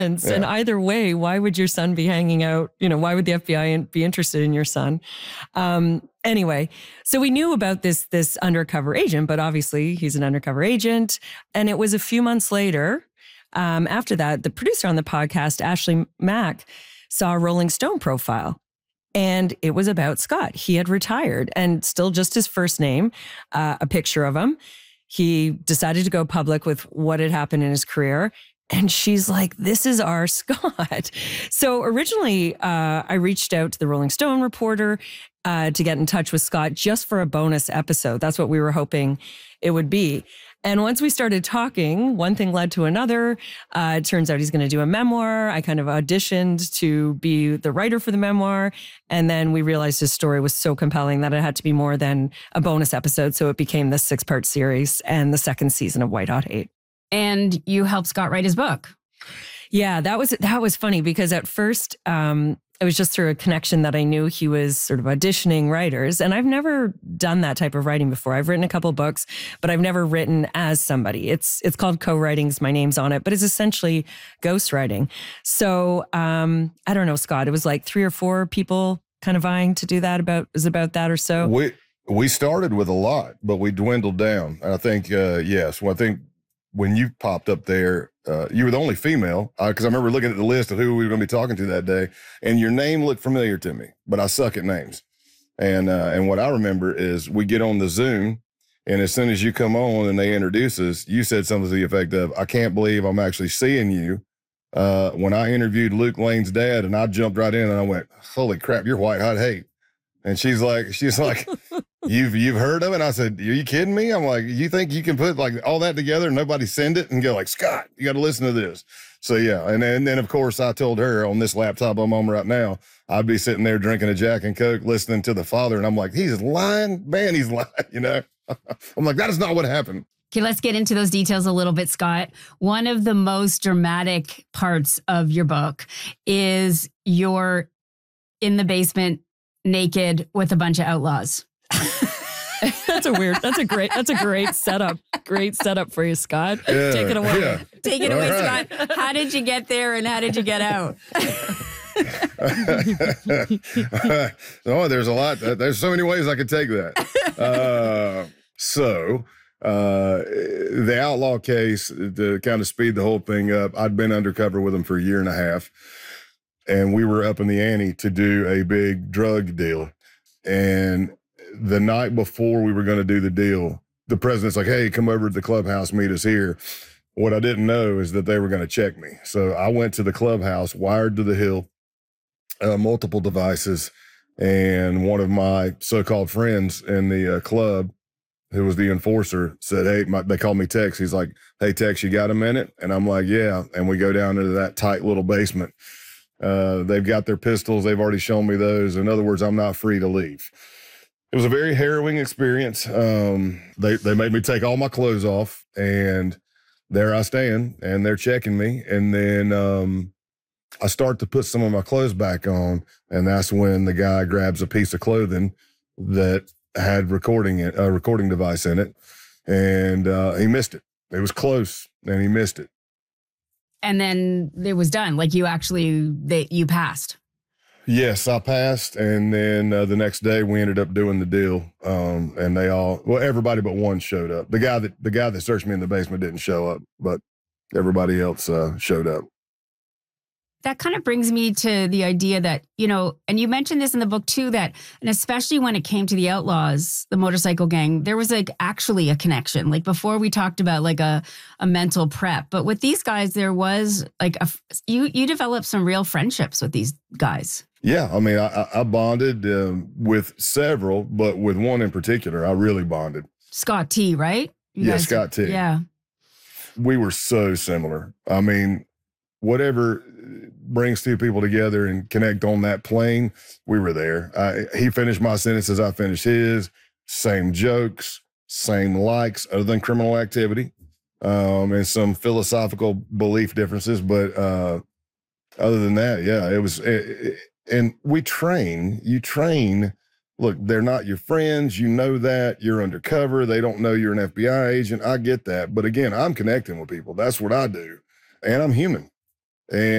And either way, why would your son be hanging out? Why would the FBI be interested in your son? Anyway, so we knew about this undercover agent, but obviously he's an undercover agent. And it was a few months later, after that, the producer on the podcast, Ashley Mack, saw a Rolling Stone profile. And it was about Scott. He had retired and still just his first name, a picture of him. He decided to go public with what had happened in his career. And she's like, this is our Scott. So originally, I reached out to the Rolling Stone reporter to get in touch with Scott just for a bonus episode. That's what we were hoping it would be. And once we started talking, one thing led to another. It turns out he's going to do a memoir. I kind of auditioned to be the writer for the memoir. And then we realized his story was so compelling that it had to be more than a bonus episode. So it became this 6-part series and the second season of White Hot Hate. And you helped Scott write his book. Yeah, that was funny because at first it was just through a connection that I knew he was sort of auditioning writers. And I've never done that type of writing before. I've written a couple books, but I've never written as somebody. It's called co-writing. My name's on it, but it's essentially ghostwriting. So I don't know, Scott, it was like 3 or 4 people kind of vying to do that about that or so. We started with a lot, but we dwindled down. I think, yes. Well, I think when you popped up there, you were the only female, because I remember looking at the list of who we were going to be talking to that day, and your name looked familiar to me, but I suck at names. And what I remember is we get on the Zoom, and as soon as you come on and they introduce us, you said something to the effect of, I can't believe I'm actually seeing you. When I interviewed Luke Lane's dad, and I jumped right in and I went, holy crap, you're White Hot Hate. And she's like, you've heard of it? And I said, are you kidding me? I'm like, you think you can put like all that together and nobody send it and go like, Scott, you got to listen to this. So yeah. And then of course I told her on this laptop I'm on right now, I'd be sitting there drinking a Jack and Coke, listening to the father. And I'm like, he's lying, man, he's lying, I'm like, that is not what happened. Okay, let's get into those details a little bit, Scott. One of the most dramatic parts of your book is you're in the basement naked with a bunch of outlaws. That's a great setup. Great setup for you, Scott. Yeah, Take it away. Yeah. Take it away, right. Scott. How did you get there and how did you get out? Oh, there's a lot. There's so many ways I could take that. The outlaw case, to kind of speed the whole thing up, I'd been undercover with them for a year and a half. And we were up in the ante to do a big drug deal. And the night before we were going to do the deal, the president's like, hey, come over to the clubhouse, meet us here. What I didn't know is that they were going to check me. So I went to the clubhouse, wired to the hill, multiple devices. And one of my so-called friends in the club, who was the enforcer, said, hey, they called me Tex. He's like, hey, Tex, you got a minute? And I'm like, yeah. And we go down into that tight little basement. They've got their pistols. They've already shown me those. In other words, I'm not free to leave. It was a very harrowing experience. They made me take all my clothes off, and there I stand, and they're checking me. And then I start to put some of my clothes back on, and that's when the guy grabs a piece of clothing that had a recording device in it, and he missed it. It was close, and he missed it. And then it was done. Like you passed. Yes, I passed. And then the next day we ended up doing the deal. And everybody but one showed up. The guy that searched me in the basement didn't show up, but everybody else showed up. That kind of brings me to the idea that, and you mentioned this in the book too, that, and especially when it came to the Outlaws, the motorcycle gang, there was like actually a connection. Like before we talked about like a mental prep, but with these guys, there was like you developed some real friendships with these guys. Yeah. I mean, I bonded with several, but with one in particular, I really bonded. Scott T, right? Scott T. Yeah. We were so similar. I mean, whatever brings two people together and connect on that plane, we were there. He finished my sentences, I finished his. Same jokes, same likes, other than criminal activity, and some philosophical belief differences. But other than that, yeah, it was. And we train. You train. Look, they're not your friends. You know that. You're undercover. They don't know you're an FBI agent. I get that. But again, I'm connecting with people. That's what I do. And I'm human. And